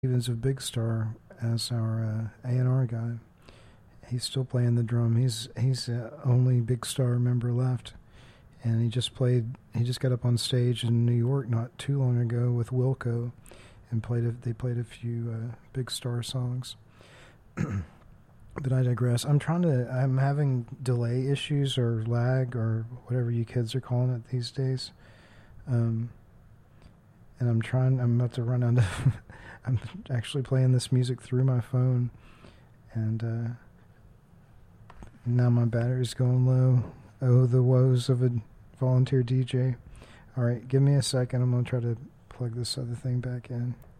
Stevens of Big Star as our A&R guy. He's still playing the drum. He's the only Big Star member left, and he just got up on stage in New York not too long ago with Wilco, and they played a few Big Star songs. But I digress. I'm having delay issues or lag or whatever you kids are calling it these days. And I'm about to run out of, I'm actually playing this music through my phone, and now my battery's going low. Oh, the woes of a volunteer DJ. All right, give me a second. I'm going to try to plug this other thing back in.